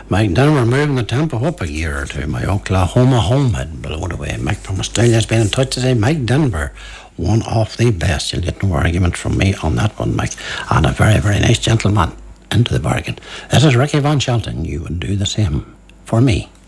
Mike Denver moving the tempo up a year or two. My Oklahoma home had blown away. Mike from Australia's been in touch today. Mike Denver, one of the best. You'll get no argument from me on that one, Mike. And a very, very nice gentleman into the bargain. This is Ricky Von Shelton. You would do the same for me.